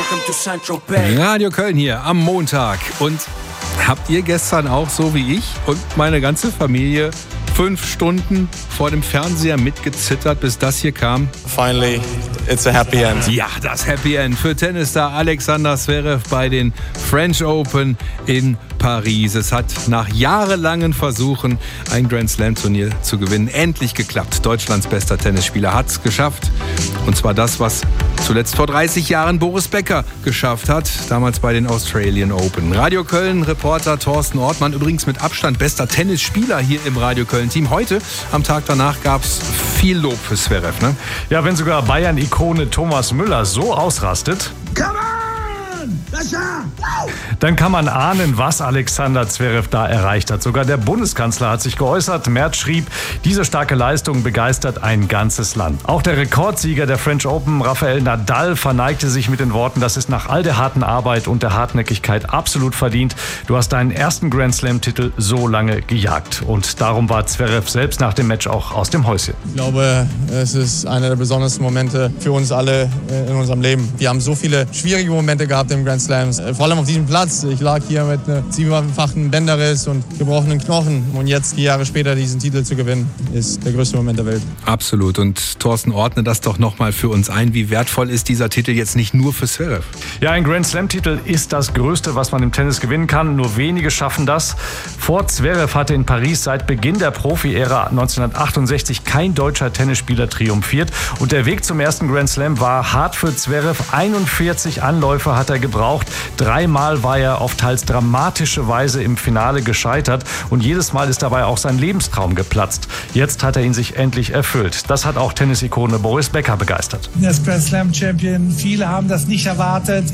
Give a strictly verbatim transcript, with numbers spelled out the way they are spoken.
Radio Köln hier am Montag. Und habt ihr gestern auch so wie ich und meine ganze Familie fünf Stunden vor dem Fernseher mitgezittert, bis das hier kam? Finally, it's a happy end. Ja, das Happy End für Tennisstar Alexander Zverev bei den French Open in Paris. Es hat nach jahrelangen Versuchen, ein Grand Slam Turnier zu gewinnen, endlich geklappt. Deutschlands bester Tennisspieler hat es geschafft. Und zwar das, was zuletzt vor dreißig Jahren Boris Becker geschafft hat, damals bei den Australian Open. Radio Köln Reporter Thorsten Ortmann, übrigens mit Abstand bester Tennisspieler hier im Radio Köln Team. Heute, am Tag danach, gab es viel Lob für Zverev, ne? Ja, wenn sogar Bayern-Ikone Thomas Müller so ausrastet, dann kann man ahnen, was Alexander Zverev da erreicht hat. Sogar der Bundeskanzler hat sich geäußert. Merz schrieb, diese starke Leistung begeistert ein ganzes Land. Auch der Rekordsieger der French Open, Rafael Nadal, verneigte sich mit den Worten, das ist nach all der harten Arbeit und der Hartnäckigkeit absolut verdient. Du hast deinen ersten Grand Slam-Titel so lange gejagt. Und darum war Zverev selbst nach dem Match auch aus dem Häuschen. Ich glaube, es ist einer der besondersten Momente für uns alle in unserem Leben. Wir haben so viele schwierige Momente gehabt im Grand Slams. Vor allem auf diesem Platz. Ich lag hier mit einem siebenfachen Bänderriss und gebrochenen Knochen. Und jetzt, vier Jahre später, diesen Titel zu gewinnen, ist der größte Moment der Welt. Absolut. Und Thorsten, ordne das doch nochmal für uns ein. Wie wertvoll ist dieser Titel jetzt nicht nur für Zverev? Ja, ein Grand Slam-Titel ist das Größte, was man im Tennis gewinnen kann. Nur wenige schaffen das. Vor Zverev hatte in Paris seit Beginn der Profi-Ära neunzehnhundertachtundsechzig kein deutscher Tennisspieler triumphiert. Und der Weg zum ersten Grand Slam war hart für Zverev. einundvierzig Anläufe hat er gebraucht. Dreimal war er auf teils dramatische Weise im Finale gescheitert. Und jedes Mal ist dabei auch sein Lebenstraum geplatzt. Jetzt hat er ihn sich endlich erfüllt. Das hat auch Tennisikone Boris Becker begeistert. Er ist Grand Slam Champion. Viele haben das nicht erwartet.